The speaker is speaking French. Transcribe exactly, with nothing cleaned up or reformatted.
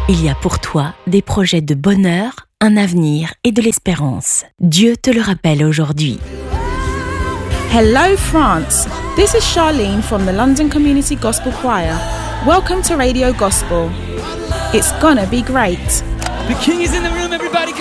Il y a pour toi des projets de bonheur, un avenir et de l'espérance. Dieu te le rappelle aujourd'hui. Hello France, this is Charlene from the London Community Gospel Choir. Welcome to Radio Gospel. It's gonna be great. The King is in the room, everybody.